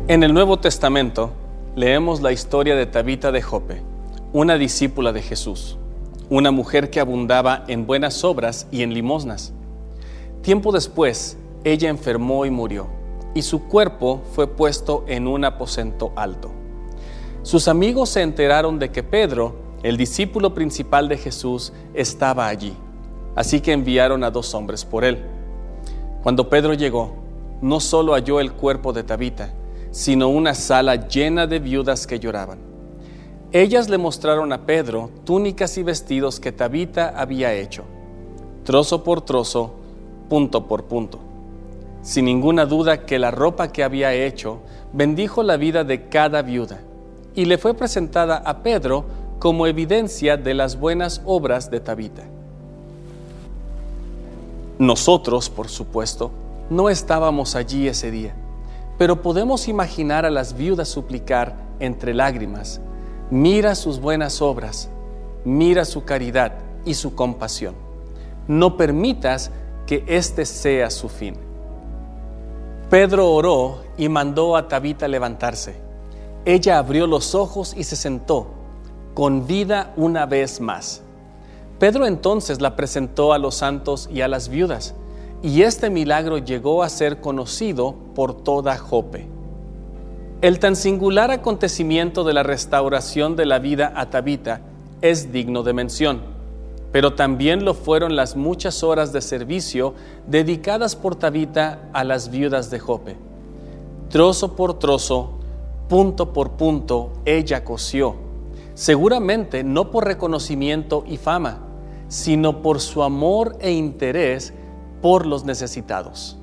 En el Nuevo Testamento leemos la historia de Tabita de Jope, una discípula de Jesús, una mujer que abundaba en buenas obras y en limosnas. Tiempo después, ella enfermó y murió, y su cuerpo fue puesto en un aposento alto. Sus amigos se enteraron de que Pedro, el discípulo principal de Jesús, estaba allí, así que enviaron a 2 hombres por él. Cuando Pedro llegó, no solo halló el cuerpo de Tabita, sino una sala llena de viudas que lloraban. Ellas le mostraron a Pedro túnicas y vestidos que Tabita había hecho, trozo por trozo, punto por punto. Sin ninguna duda que la ropa que había hecho bendijo la vida de cada viuda y le fue presentada a Pedro como evidencia de las buenas obras de Tabita. Nosotros, por supuesto, no estábamos allí ese día, pero podemos imaginar a las viudas suplicar entre lágrimas: mira sus buenas obras, mira su caridad y su compasión. No permitas que este sea su fin. Pedro oró y mandó a Tabita levantarse. Ella abrió los ojos y se sentó, con vida una vez más. Pedro entonces la presentó a los santos y a las viudas, y este milagro llegó a ser conocido por toda Jope. El tan singular acontecimiento de la restauración de la vida a Tabita es digno de mención, pero también lo fueron las muchas horas de servicio dedicadas por Tabita a las viudas de Jope. Trozo por trozo, punto por punto, ella cosió, seguramente no por reconocimiento y fama, sino por su amor e interés por los necesitados.